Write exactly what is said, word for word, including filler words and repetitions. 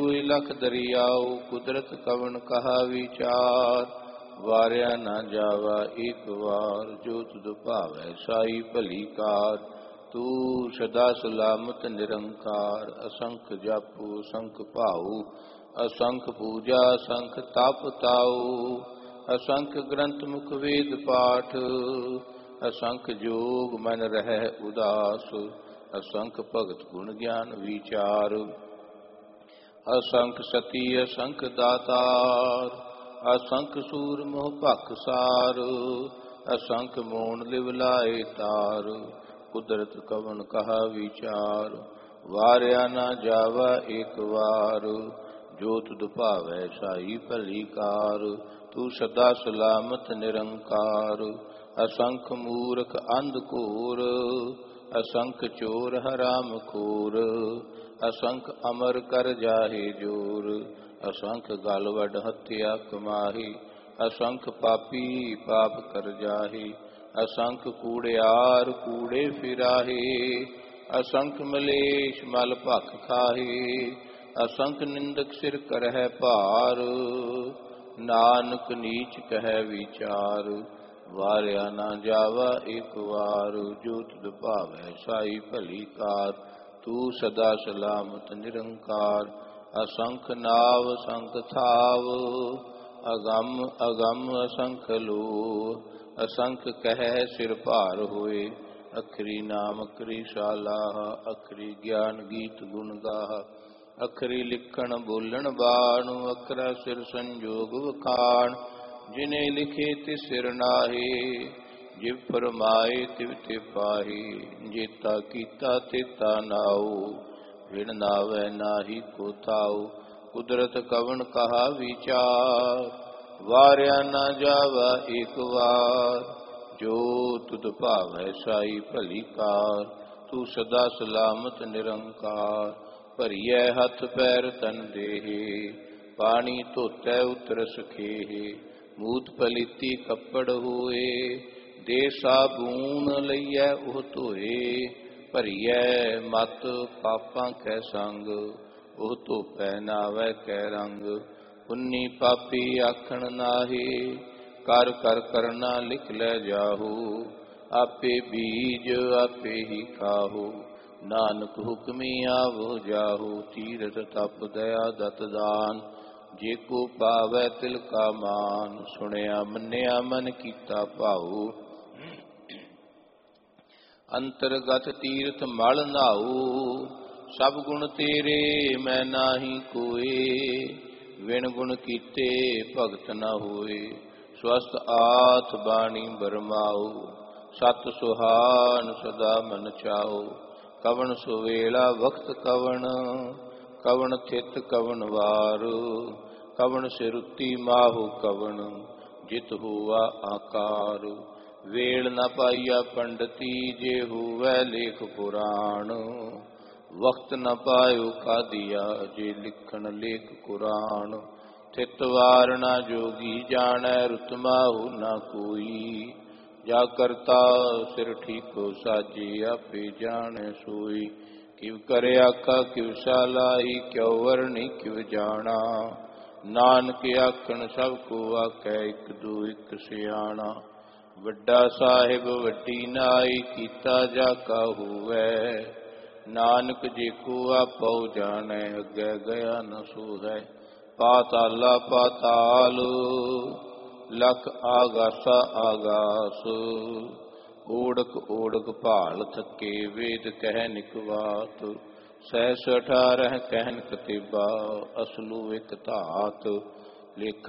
लख दरियाओ कुदरत कवन कहा विचार। वारिया न जावा एक बार जो तुद भावै साई भली कार। तू सदा सलामत निरंकार असंख जापू असंख भाऊ। असंख पूजा असंख तप ताऊ। असंख ग्रंथ मुख वेद पाठ। असंख जोग मन रह उदास। असंख भगत गुण ज्ञान विचार। असंख सती असंख दातार। असंख सूर मोह भख सार। असंख मोन लिवलाए तार। कुदरत कवन कहा विचार। वारिया न जावा एक बार जो तुद भावै साई भली कार। तू सदा सलामत निरंकार असंख मूर्ख अंध घोर। असंख चोर हराम खोर। असंख अमर कर जाहे जोर। असंख गल वड हत्या कमाही। असंख पापी पाप कर जाहे। असंख कूड़ियार कूड़े फिराहे। असंख मलेश मल भख खाहे। असंख निंदक सिर करह भार। नानक नीच कह विचार। वारिया न जावा एक बार जो तुद भावै साई भली कार। तू सदा सलामत निरंकार असंख नाव असंख थाव। अगम अगम असंख लो। असंख कह सिर भार होए। अखरी नाम अखरी सालाह। अखरी ज्ञान गीत गुण गाह। अखरी लिखण बोलण बाण। अखरा सिर संजोग वखाण। जिने लिखे तिस सिर नाहे। जिव फरमाए तिव ते पाहे। जेता कीता तेता नाओ। विण नावै नाही को थाओ। कुदरत कवन कहा विचार। वारिया न जावा एक बार जो तुद भावै साई भली कार। तू सदा सलामत निरंकार भरियै हथ पैर तन देहे। पानी धोतै उतर सखेहे। मूत पलीती कपड़ होए। दे साबून लईऐ ओह धोए। भरीऐ मत पापां कै संग। ओह धोपै नावै कै रंग। पुन्नी पापी आखण नाहे। कर कर करना लिख लै जाहू। आपे बीज आपे ही खाहू। नानक हुक्मी आवो जाहू। तीरथ तप दया दत दान। जे को पावै तिल का मान। सुनिया मन्निया मन कीता भाऊ। अंतरगत तीर्थ मल नाऊ। सब गुण तेरे मैं नाही कोए। विण गुण कीते भगत न होए। स्वस्थ आथ बाणी बरमाओ। सत सुहान सदा मन चाओ। कवन सुवेला वक्त कवन। कवन थित कवन वार। कवन सिरुती माहु कवन। जित हुआ आकार। वेल न पाइया पंडती जे हुवै लेख पुराण। वक्त न पायो कादिया जे लिखण लेख कुरान। थित वार न जोगी जानै रुतमाहु न कोई। जा करता सिर ठीको साजे आपे जाने सोई। किव करे आखा किव सालाही क्यों वरणी किव जाना। नानक आखण सब को आकै इक दो इक सियाणा। वड्डा साहिब वड्डी नाई कीता जाका होवै। नानक जे को आपो जानै अग्गै गया न सोहै। पाताला पाताल लख आगासा आगास। ओढ़क ओढ़क भाल थके वेद कह निकवात। सहस अठारह कहन कतिबा असलू एक धात। लेखा